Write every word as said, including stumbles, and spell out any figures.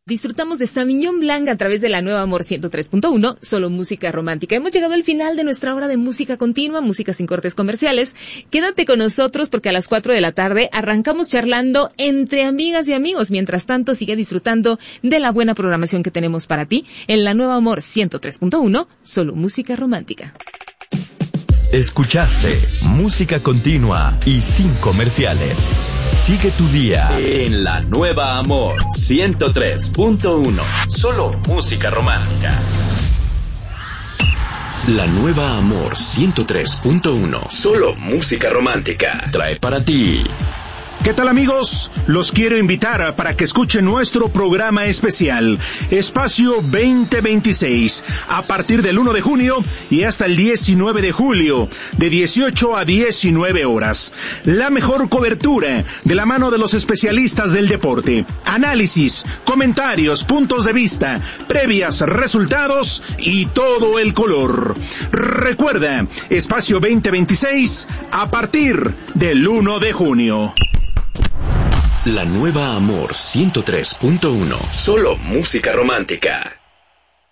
Disfrutamos de Sauvignon Blanc a través de la Nueva Amor ciento tres punto uno, solo música romántica. Hemos llegado al final de nuestra hora de música continua, música sin cortes comerciales. Quédate con nosotros porque a las cuatro de la tarde arrancamos charlando entre amigas y amigos. Mientras tanto, sigue disfrutando de la buena programación que tenemos para ti en la Nueva Amor ciento tres punto uno, solo música romántica. Escuchaste música continua y sin comerciales. Sigue tu día en la Nueva Amor ciento tres punto uno. Solo música romántica. La Nueva Amor ciento tres punto uno. Solo música romántica. Trae para ti. ¿Qué tal, amigos? Los quiero invitar para que escuchen nuestro programa especial, Espacio veinte veintiséis, a partir del uno de junio y hasta el diecinueve de julio, de dieciocho a diecinueve horas. La mejor cobertura de la mano de los especialistas del deporte. Análisis, comentarios, puntos de vista, previas, resultados y todo el color. Recuerda, Espacio veinte veintiséis, a partir del uno de junio. La Nueva Amor ciento tres punto uno. Solo música romántica.